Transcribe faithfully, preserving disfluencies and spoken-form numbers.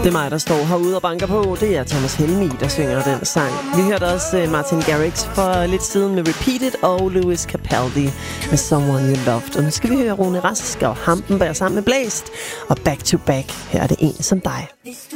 Det er mig, der står herude og banker på. Det er Thomas Helmig, der synger den sang. Vi hørte også Martin Garrix for lidt siden med Repeated og Lewis Capaldi med Someone You Loved. Og nu skal vi høre Rune Rask og Hampenberg sammen med Blæst. Og Back to Back, her er det en som dig.